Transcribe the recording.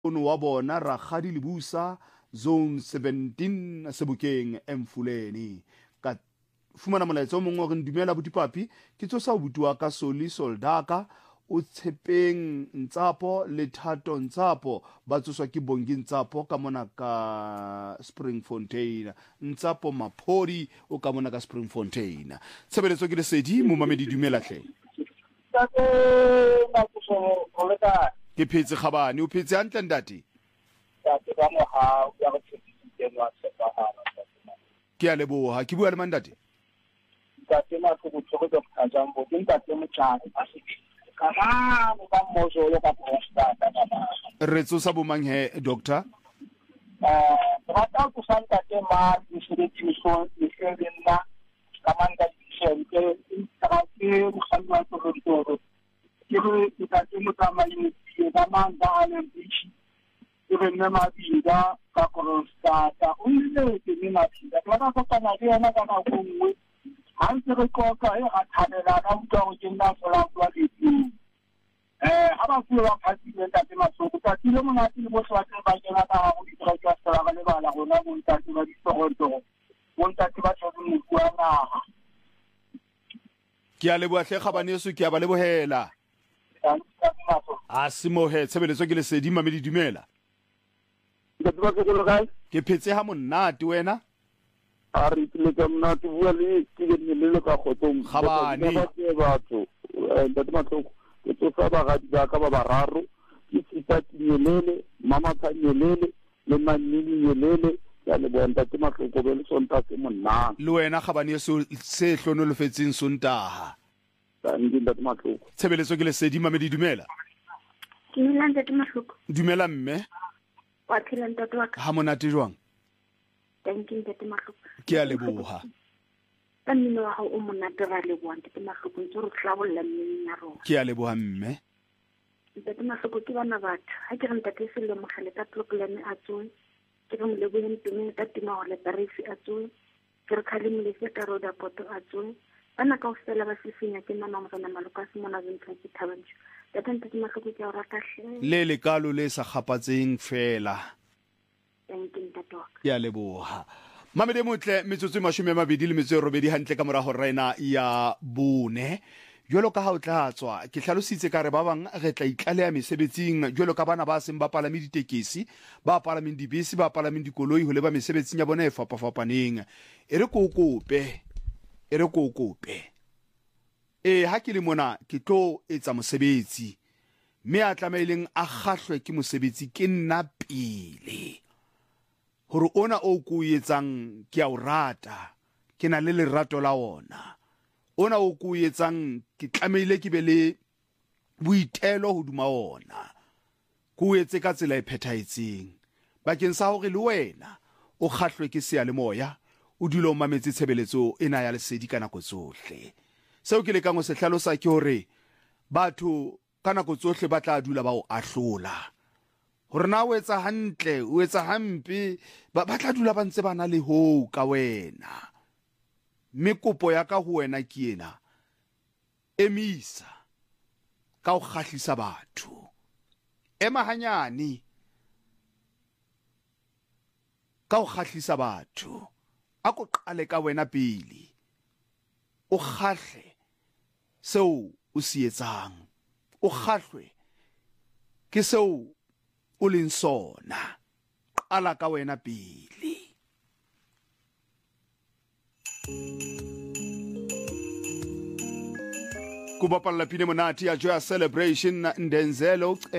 ono wa bona Rakgadi Lebusa zone 17 Sebokeng Emfuleni ka fumana molaetsa o mongwe re ndumela botipapi ke tsosa butua ka Soli Soldaka o tshepeng Ntsapo le Thato Ntsapo ba tsoswa ke Bongi Ntsapo ka mona ka Springfontein Ntsapo Maphodi o ka mona ka Springfontein tshebeletso ke lesedi mo mamedi dumela hle ke phetse khabane o phetse hantle ndati ke a leboha ke bua le mandati re tsosa bomang he doctor ke a leboha hle khabane so ke a ba lebohela a simohe tshebeletso ke lesedi mamedi dumela ke phetse ha monate wena a re tle ka monate bua le ke le ka khotong khabane batho ntate matloko ke tsosa bagadi ba ka ba bararo ke tsita tinyelele mama thanyelele le manini nyelele ya le bonta ke matloko be le sonta se monna le wena khabane se hlonolofetseng sontaha ntate matloko tshebeletso ke lesedi mamedi dumela ke ntate matloko dumela mme wa phela ntate wa ka ha monate jwang thank you ntate matloko ke a leboha ka mmino wa hao o monate ra leboha ntate matloko ntse re tlabolla mmino ya rona ke a leboha mme ntate matloko ke bana batho ha ke re ntate se le mogale ka tlhokolane a tswe ke re molebohe ntumeng ka tima ho le tarifi a tswe ke re khale molese ka roda poto a tswe bana ka ofela ba sifenya ke nna mo rena maloka se mona zentla ke thabantsho ntate matloko ke a rata hle le lekalo le sa kgapatseng fela thank you ntate wa ka ke a leboha mamedi motle metsotso e 28 hantle ka mora ho rena ya bone jwalo ka ha o tla tswa ke hlalositse ka re ba bang re tla itlaleha mesebetsing jwalo ka bana ba seng ba palame ditekesi ba palameng dibese ba palameng dikoloi ho leba mesebetsing ya bona e fapafapaneng e re kokope ha ke le mona ke tlo etsa mosebetsi mme a tlameileng a kgahlwe ke mosebetsi ke nna pele hore ona o ku etsang ke a o rata ke na le lerato la ona ona o ku etsang ke tlameile ke be le boitelo hoduma ona ku etse ka tsela e phethahetseng bakeng sa hore le wena o kgahlwe ke sea le moya o dilo o mametse tshebeletso ena ya lesedi ka nako tsohle seo ke le ka ngo se hlalosa ke hore batho ka nako tsohle ba tla dula ba o ahlola hore na o etsa hantle o etsa hampe ba tla dula ba ntse bana le ho ka wena mme kopo ya ka ho wena ke ena emisa ka o kgahlisa batho ema hanyane ka o kgahlisa batho a ko qale ka wena pele o kgahle seo o se etsang o kgahlwe ke seo o leng sona qala ka wena pele kubapalla pine monati ya joy celebration ndenzelo